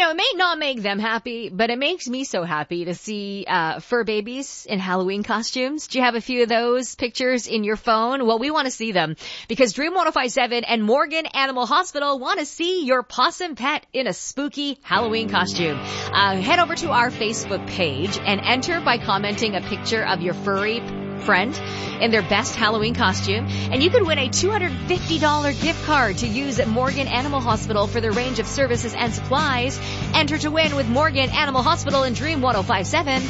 it may not make them happy, but it makes me so happy to see fur babies in Halloween costumes. Do you have a few of those pictures in your phone? Well, we want to see them because Dream 105.7 and Morgan Animal Hospital want to see your possum pet in a spooky Halloween costume. Head over to our Facebook page and enter by commenting a picture of your furry friend in their best Halloween costume, and you could win a $250 gift card to use at Morgan Animal Hospital for their range of services and supplies. Enter to win with Morgan Animal Hospital and Dream 105.7.